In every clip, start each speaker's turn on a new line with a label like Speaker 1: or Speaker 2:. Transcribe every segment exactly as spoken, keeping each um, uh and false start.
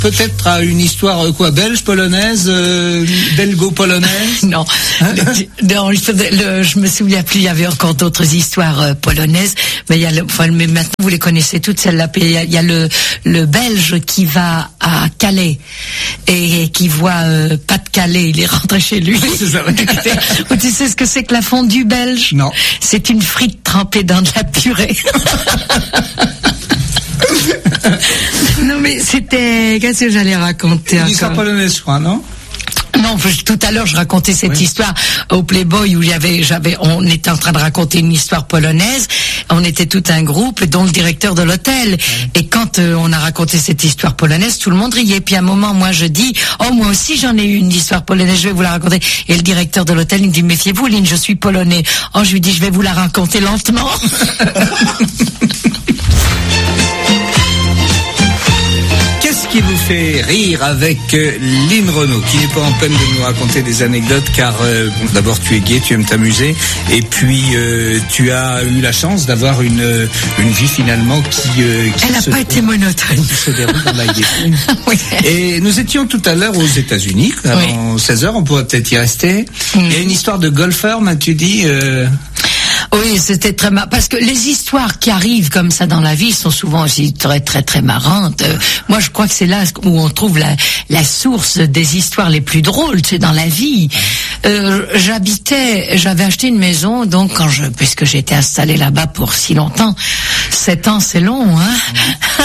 Speaker 1: peut-être à une histoire euh, quoi, belge, polonaise, euh, belgo-polonaise.
Speaker 2: Non, le, non, le, je me souviens plus. Il y avait encore d'autres histoires euh, polonaises, mais il y a le, enfin, mais maintenant vous les connaissez toutes celles-là. Il y a, il y a le le Belge qui va à Calais et qui voit euh, pas de Calais, il est rentré chez lui.
Speaker 1: C'est ça, ouais.
Speaker 2: Tu sais ce que c'est que la fondue belge?
Speaker 1: Non.
Speaker 2: C'est une frite trempée dans de la purée. Non mais c'était, qu'est-ce que j'allais raconter
Speaker 1: une histoire polonaise, je crois, non?
Speaker 2: Non, tout à l'heure je racontais cette oui. histoire au Playboy où j'avais, j'avais, on était en train de raconter une histoire polonaise. On était tout un groupe, dont le directeur de l'hôtel. Oui. Et quand euh, on a raconté cette histoire polonaise, tout le monde riait. Puis à un moment, moi je dis, oh moi aussi j'en ai eu une histoire polonaise, je vais vous la raconter. Et le directeur de l'hôtel il me dit, méfiez-vous, Lynn, je suis polonais. Oh, je lui dis, je vais vous la raconter lentement.
Speaker 1: Qu'est-ce qui vous fait rire avec euh, Lynn Renaud, qui n'est pas en peine de nous raconter des anecdotes, car euh, bon, d'abord tu es gai, tu aimes t'amuser, et puis euh, tu as eu la chance d'avoir une une vie finalement qui, euh, qui
Speaker 2: elle n'a pas été monotone,
Speaker 1: qui se déroule dans la gaieté. Oui. Et nous étions tout à l'heure aux États-Unis, avant oui. seize heures, on pourrait peut-être y rester. Mmh. Il y a une histoire de golfeur, m'as-tu dit euh...
Speaker 2: Oui, c'était très marrant, parce que les histoires qui arrivent comme ça dans la vie sont souvent aussi très très très marrantes. Euh, moi, je crois que c'est là où on trouve la la source des histoires les plus drôles, c'est dans la vie. Euh, j'habitais, j'avais acheté une maison, donc quand je, puisque j'étais installée là-bas pour si longtemps, sept ans, c'est long, hein.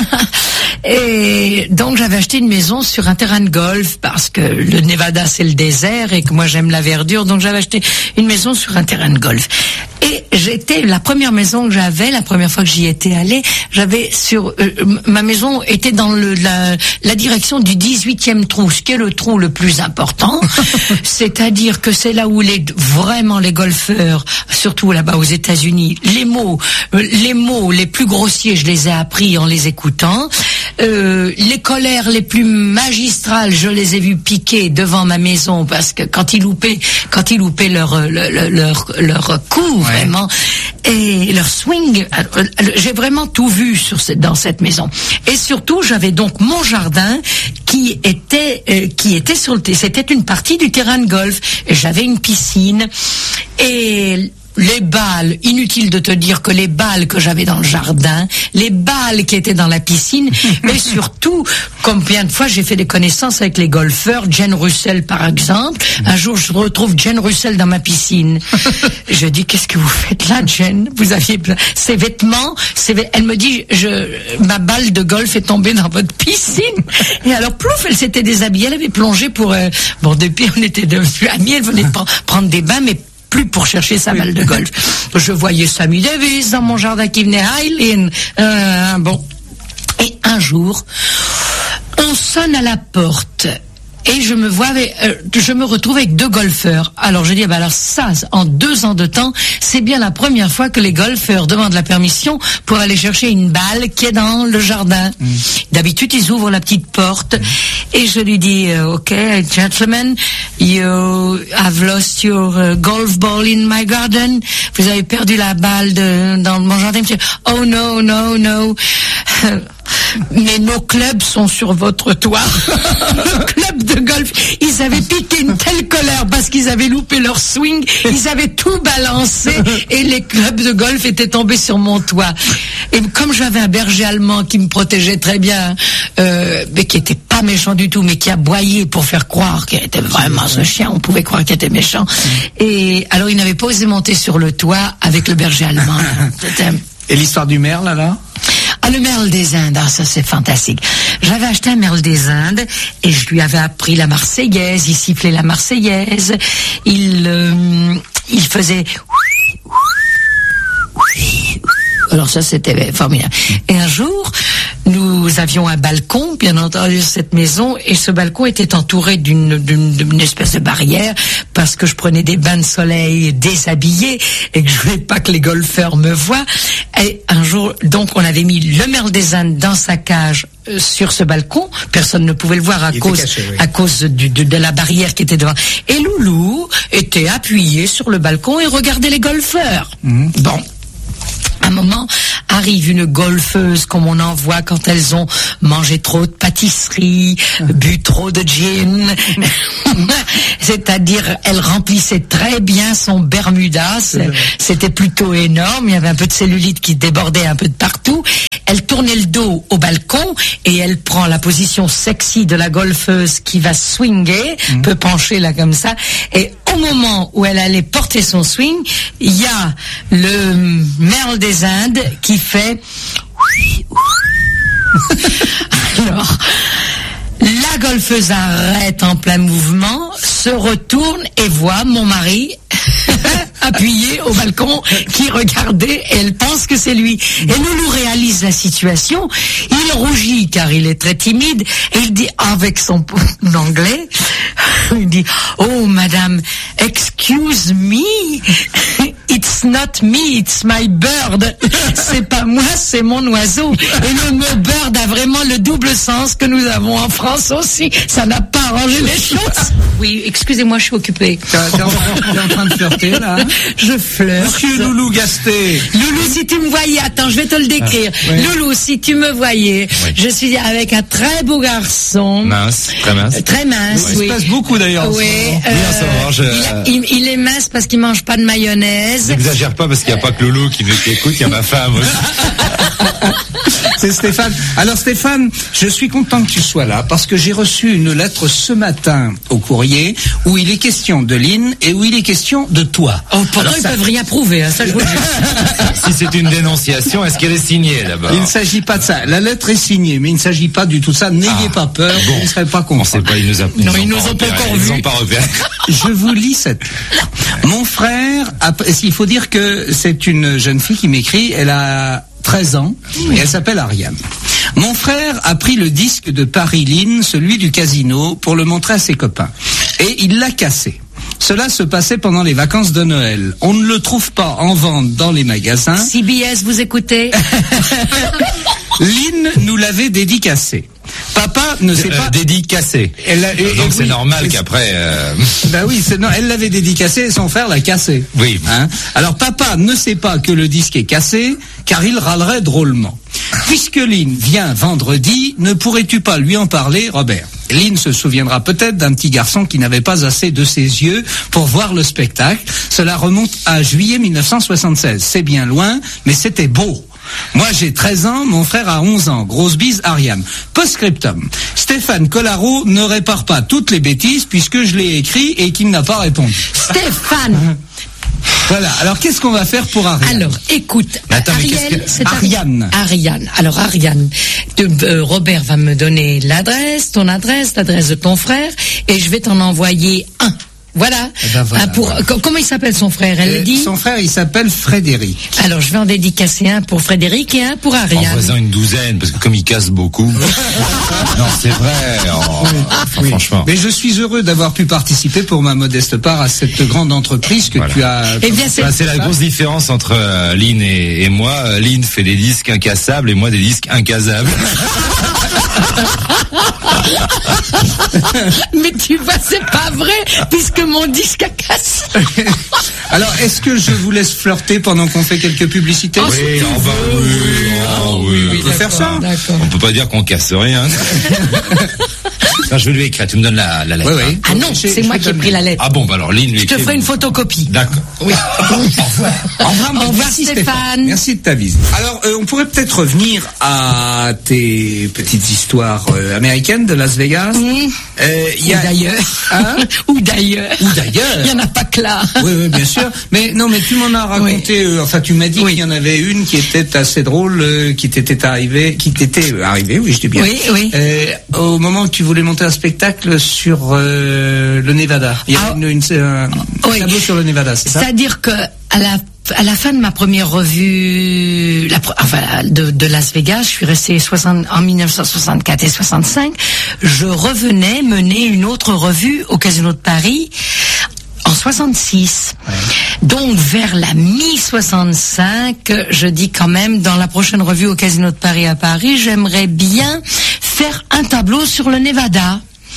Speaker 2: Et donc j'avais acheté une maison sur un terrain de golf parce que le Nevada c'est le désert et que moi j'aime la verdure, donc j'avais acheté une maison sur un terrain de golf. Et j'étais, la première maison que j'avais, la première fois que j'y étais allée, j'avais sur, euh, ma maison était dans le, la, la direction du dix-huitième trou, ce qui est le trou le plus important. C'est-à-dire que c'est là où les, vraiment les golfeurs, surtout là-bas aux États-Unis, les mots, euh, les mots les plus grossiers, je les ai appris en les écoutant. Euh, les colères les plus magistrales, je les ai vues piquer devant ma maison parce que quand ils loupaient, quand ils loupaient leur leur leur, leur coup, ouais. Vraiment, et leur swing, j'ai vraiment tout vu sur cette, dans cette maison. Et surtout, j'avais donc mon jardin qui était euh, qui était sur le, c'était une partie du terrain de golf. Et j'avais une piscine et les balles, inutile de te dire que les balles que j'avais dans le jardin, les balles qui étaient dans la piscine, mais surtout, combien de fois j'ai fait des connaissances avec les golfeurs, Jen Russell par exemple. Un jour, je retrouve Jen Russell dans ma piscine. Je dis, qu'est-ce que vous faites là, Jen? Vous aviez ces vêtements, ces vêtements. Elle me dit, je, ma balle de golf est tombée dans votre piscine. Et alors, plouf, elle s'était déshabillée, elle avait plongé pour, euh, bon, depuis on était devenus amis, elle venait de prendre des bains, mais plus pour chercher sa balle de golf. Je voyais Sammy Davis dans mon jardin qui venait, Eileen. Euh, bon. Et un jour, on sonne à la porte. Et je me vois avec, euh, je me retrouve avec deux golfeurs. Alors je dis, bah alors ça, en deux ans de temps, c'est bien la première fois que les golfeurs demandent la permission pour aller chercher une balle qui est dans le jardin. Mm. D'habitude, ils ouvrent la petite porte mm. et je lui dis, uh, OK, gentlemen, you have lost your uh, golf ball in my garden. Vous avez perdu la balle de, dans mon jardin. Oh no, no, no. Mais nos clubs sont sur votre toit. Le club de golf, ils avaient piqué une telle colère parce qu'ils avaient loupé leur swing, ils avaient tout balancé et les clubs de golf étaient tombés sur mon toit. Et comme j'avais un berger allemand qui me protégeait très bien, euh, mais qui était pas méchant du tout, mais qui aboyait pour faire croire qu'il était vraiment ce chien, on pouvait croire qu'il était méchant. Et alors il n'avait pas osé monter sur le toit avec le berger allemand.
Speaker 1: Et l'histoire du merle, là?
Speaker 2: Ah, le merle des Indes, ah, ça c'est fantastique. J'avais acheté un merle des Indes et je lui avais appris la Marseillaise, il sifflait la Marseillaise, il, euh, il faisait... Alors ça c'était formidable. Et un jour, nous avions un balcon, bien entendu, cette maison, et ce balcon était entouré d'une, d'une, d'une espèce de barrière, parce que je prenais des bains de soleil déshabillés, et que je voulais pas que les golfeurs me voient. Et un jour, donc, on avait mis le merle des Indes dans sa cage, euh, sur ce balcon. Personne ne pouvait le voir à
Speaker 1: Il
Speaker 2: cause,
Speaker 1: caché, oui.
Speaker 2: à cause du, de, de la barrière qui était devant. Et Loulou était appuyé sur le balcon et regardait les golfeurs. Mmh. Bon. un moment, arrive une golfeuse comme on en voit quand elles ont mangé trop de pâtisserie, bu trop de gin. C'est-à-dire, elle remplissait très bien son Bermuda. C'était plutôt énorme. Il y avait un peu de cellulite qui débordait un peu de partout. Elle tournait le dos au balcon et elle prend la position sexy de la golfeuse qui va swinger, mmh. peut pencher là comme ça. Et au moment où elle allait porter son swing, il y a le merle des Indes qui fait... Alors... La golfeuse arrête en plein mouvement, se retourne et voit mon mari appuyé au balcon qui regardait et elle pense que c'est lui. Et Loulou réalise la situation, il rougit car il est très timide et il dit avec son anglais, il dit « Oh madame, excuse me, it's not me, it's my bird. » C'est pas moi, c'est mon oiseau. Et le mot bird a vraiment le double sens que nous avons en France aussi. Ça n'a pas arrangé les choses. Oui, excusez-moi, je suis occupée.
Speaker 1: T'es en, en train de flirter, là?
Speaker 2: Je flirte.
Speaker 1: Monsieur Loulou Gasté.
Speaker 2: Loulou, si tu me voyais, attends, je vais te le décrire. Ah, oui. Loulou, si tu me voyais, oui. je suis avec un très beau garçon.
Speaker 3: Mince, très mince.
Speaker 2: Très mince, oui.
Speaker 1: Il se passe beaucoup d'ailleurs.
Speaker 2: Oui.
Speaker 3: Euh, oui je...
Speaker 2: il, il, il est mince parce qu'il mange pas de mayonnaise.
Speaker 3: N'exagère pas parce qu'il n'y a pas que Loulou qui écoute, il y a ma femme aussi.
Speaker 1: C'est Stéphane. Alors Stéphane, je suis content que tu sois là parce que j'ai reçu une lettre ce matin au courrier où il est question de Lynn et où il est question de toi.
Speaker 2: Oh, pourtant ils ça... peuvent rien prouver, hein, ça je vous le dis.
Speaker 3: Si c'est une dénonciation, est-ce qu'elle est signée d'abord?
Speaker 1: Il ne s'agit pas de ça. La lettre est signée, mais il ne s'agit pas du tout de ça. N'ayez ah, pas peur, bon. Vous ne serez pas content.
Speaker 3: On sait pas, ils nous, a...
Speaker 2: non, ils nous ont pas encore
Speaker 3: vu.
Speaker 2: Ils
Speaker 3: ont pas repéré.
Speaker 1: Je vous lis cette lettre. Mon frère, a... il faut dire que c'est une jeune fille qui m'écrit, elle a treize ans et elle s'appelle Ariane. Mon frère a pris le disque de Paris Lynn, celui du casino, pour le montrer à ses copains. Et il l'a cassé. Cela se passait pendant les vacances de Noël. On ne le trouve pas en vente dans les magasins.
Speaker 2: C B S, vous écoutez?
Speaker 1: Lynn nous l'avait dédicacé. Papa ne sait
Speaker 3: euh,
Speaker 1: pas
Speaker 3: dédicacé.
Speaker 1: Elle a, et,
Speaker 3: Donc
Speaker 1: et
Speaker 3: c'est
Speaker 1: oui,
Speaker 3: normal qu'après. Euh...
Speaker 1: Bah oui, c'est, non, elle l'avait dédicacé et son frère l'a cassé.
Speaker 3: Oui.
Speaker 1: Hein? Alors papa ne sait pas que le disque est cassé, car il râlerait drôlement. Puisque Lynn vient vendredi, ne pourrais-tu pas lui en parler, Robert? Lynn se souviendra peut-être d'un petit garçon qui n'avait pas assez de ses yeux pour voir le spectacle. Cela remonte à juillet mille neuf cent soixante-seize. C'est bien loin, mais c'était beau. Moi j'ai treize ans, mon frère a onze ans. Grosse bise, Ariane. Post-scriptum. Stéphane Collaro ne répare pas toutes les bêtises puisque je l'ai écrit et qu'il n'a pas répondu.
Speaker 2: Stéphane.
Speaker 1: Voilà. Alors qu'est-ce qu'on va faire pour Ariane?
Speaker 2: Alors, écoute,
Speaker 3: attends,
Speaker 2: Ariel,
Speaker 3: que...
Speaker 2: c'est
Speaker 1: Ariane.
Speaker 2: Ariane. Alors Ariane, de, euh, Robert va me donner l'adresse, ton adresse, l'adresse de ton frère, et je vais t'en envoyer un. Voilà.
Speaker 1: Eh ben voilà,
Speaker 2: un pour,
Speaker 1: voilà.
Speaker 2: Comment il s'appelle son frère? Elle
Speaker 1: euh,
Speaker 2: le dit.
Speaker 1: Son frère, il s'appelle Frédéric.
Speaker 2: Alors, je vais en dédicacer un pour Frédéric et un pour Ariane.
Speaker 3: En faisant une douzaine, parce que comme il casse beaucoup. Non, c'est vrai. Oh,
Speaker 1: oui,
Speaker 3: enfin,
Speaker 1: oui.
Speaker 3: Franchement.
Speaker 1: Mais je suis heureux d'avoir pu participer pour ma modeste part à cette grande entreprise que voilà. tu as.
Speaker 2: Eh bien, c'est,
Speaker 3: bah, c'est la grosse différence entre euh, Lynn et, et moi. Lynn fait des disques incassables et moi des disques incasables.
Speaker 2: Mais tu vois, c'est pas vrai, puisque mon disque a cassé.
Speaker 1: Alors, est-ce que je vous laisse flirter pendant qu'on fait quelques publicités?
Speaker 3: Oui, si on va, oui, oui, oh, oui, oui,
Speaker 1: on peut faire ça.
Speaker 2: D'accord.
Speaker 3: On peut pas dire qu'on casse rien. Non, je vais lui écrire. Tu me donnes la, la lettre.
Speaker 1: Oui, oui.
Speaker 2: Ah non, c'est moi qui ai pris la lettre.
Speaker 3: Ah bon, bah alors Lynn lui
Speaker 2: écrit. Je te ferai une photocopie.
Speaker 3: D'accord.
Speaker 2: Oui.
Speaker 1: Au revoir. Au revoir,
Speaker 2: Au revoir Stéphane. Stéphane.
Speaker 1: Merci de ta visite. Alors, euh, on pourrait peut-être revenir à tes petites histoires euh, américaines de Las Vegas.
Speaker 2: Mmh.
Speaker 1: Euh, y a...
Speaker 2: Ou d'ailleurs.
Speaker 1: Hein?
Speaker 2: Ou d'ailleurs.
Speaker 1: Ou d'ailleurs.
Speaker 2: Il y en a pas que là.
Speaker 1: Oui, oui, bien sûr. Mais non, mais tu m'en as raconté. Oui. Euh, enfin, tu m'as dit oui. qu'il y en avait une qui était assez drôle, euh, qui t'était arrivée, qui t'était euh, arrivée. Oui, je dis bien.
Speaker 2: Oui, oui.
Speaker 1: Euh, au moment où tu voulais monter un spectacle sur euh, le Nevada. Il y a ah. une, une, un oui. tableau sur le Nevada, c'est ça?
Speaker 2: C'est-à-dire que à la à la fin de ma première revue, la, enfin de, de Las Vegas, je suis restée soixante, en mille neuf cent soixante-quatre et soixante-cinq. Je revenais mener une autre revue au Casino de Paris en soixante-six. Ouais. Donc vers la mi-soixante-cinq, je dis quand même dans la prochaine revue au Casino de Paris à Paris, j'aimerais bien faire un tableau sur le Nevada.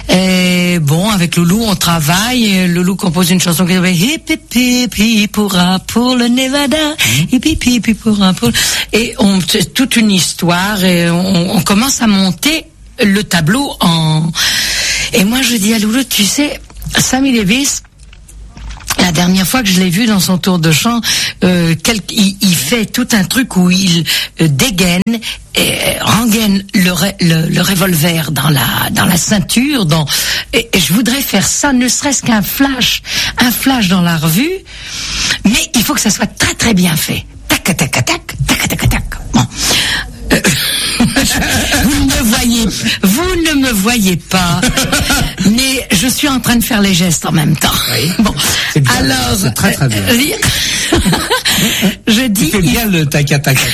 Speaker 2: Et bon, avec Loulou, on travaille. Loulou compose une chanson qui s'appelle Hip hip hip hip hurrah pour le Nevada. Hip hip hip hip hurrah pour... Et on, c'est toute une histoire et on, on commence à monter le tableau en... Et moi, je dis à Loulou, tu sais, Sammy Davis, la dernière fois que je l'ai vu dans son tour de chant, euh, quel, il, il fait tout un truc où il euh, dégaine et rengaine le, le, le revolver dans la dans la ceinture. Dans, et, et je voudrais faire ça, ne serait-ce qu'un flash, un flash dans la revue, mais il faut que ça soit très très bien fait. Tac tac tac tac tac tac tac. Bon. Euh, vous ne me voyez, vous ne me voyez pas, mais je suis en train de faire les gestes en même temps.
Speaker 1: Oui.
Speaker 2: Bon,
Speaker 1: c'est bien,
Speaker 2: alors,
Speaker 1: c'est très très bien.
Speaker 2: Euh, je dis,
Speaker 1: tu fais bien le tac tac tac.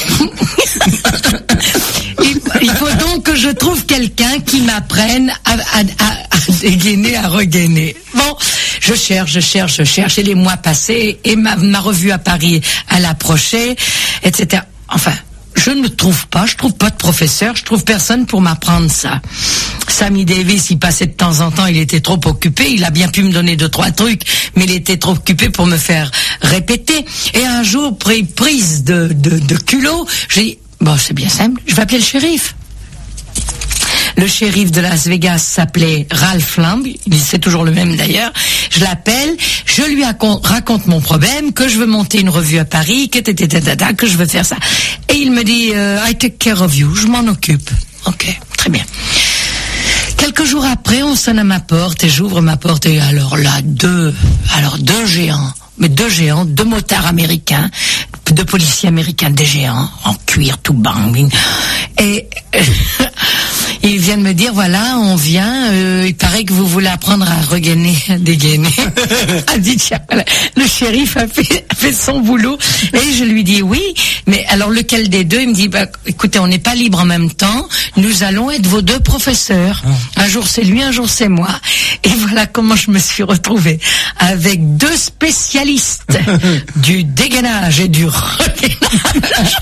Speaker 2: il, il faut donc que je trouve quelqu'un qui m'apprenne à, à, à, à dégainer, à regainer. Bon, je cherche, je cherche, je cherche, et les mois passaient, et ma, ma revue à Paris, elle approchait, et cetera. Enfin, je ne trouve pas, je trouve pas de professeur, je trouve personne pour m'apprendre ça. Sammy Davis, il passait de temps en temps, il était trop occupé, il a bien pu me donner deux, trois trucs, mais il était trop occupé pour me faire répéter. Et un jour, prise de, de, de culot, j'ai dit, bon, c'est bien simple, je vais appeler le shérif. Le shérif de Las Vegas s'appelait Ralph Lamb, c'est toujours le même d'ailleurs. Je l'appelle, je lui raconte mon problème, que je veux monter une revue à Paris, que, que je veux faire ça. Et il me dit, euh, I take care of you, je m'en occupe. Ok, très bien. Quelques jours après, on sonne à ma porte et j'ouvre ma porte et alors là, deux, alors deux géants. Mais deux géants, deux motards américains, deux policiers américains, des géants, en cuir tout bang. Et ils viennent me dire, voilà, on vient, euh, il paraît que vous voulez apprendre à regainer, à dégainer. A dit, tiens, voilà, le shérif a fait, a fait son boulot. Et je lui dis, oui, mais alors lequel des deux? Il me dit, bah, écoutez, on n'est pas libre en même temps, nous allons être vos deux professeurs. Un jour c'est lui, un jour c'est moi. Et voilà comment je me suis retrouvée avec deux spécialistes du dégainage et du regainage.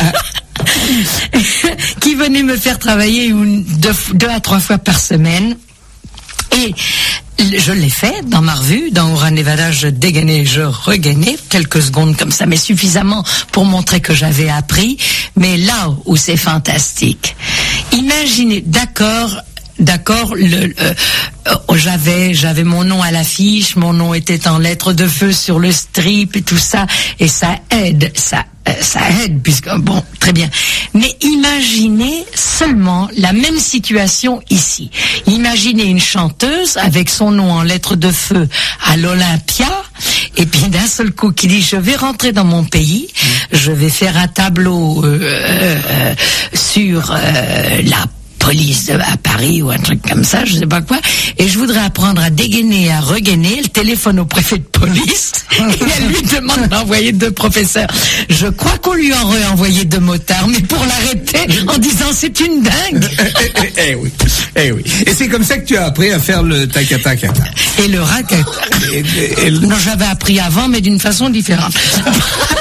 Speaker 2: Qui venaient me faire travailler une, deux, deux à trois fois par semaine. Et je l'ai fait dans ma revue, dans Hurrah Nevada, je dégainais, je regainais, quelques secondes comme ça, mais suffisamment pour montrer que j'avais appris. Mais là où c'est fantastique, imaginez, d'accord, D'accord, le, euh, euh, j'avais, j'avais mon nom à l'affiche, mon nom était en lettres de feu sur le strip et tout ça, et ça aide, ça, euh, ça aide, puisque bon, très bien. Mais imaginez seulement la même situation ici. Imaginez une chanteuse avec son nom en lettres de feu à l'Olympia, et puis d'un seul coup qui dit, je vais rentrer dans mon pays, je vais faire un tableau euh, euh, sur euh, la police à Paris ou un truc comme ça, je sais pas quoi, et je voudrais apprendre à dégainer, à regainer. Elle téléphone au préfet de police et elle lui demande d'envoyer deux professeurs. Je crois qu'on lui aurait envoyé deux motards, mais pour l'arrêter en disant c'est une dingue.
Speaker 1: Eh, eh, eh oui, eh oui. Et c'est comme ça que tu as appris à faire le tac-tac-tac.
Speaker 2: Et le racket. Non, j'avais appris avant, mais d'une façon différente.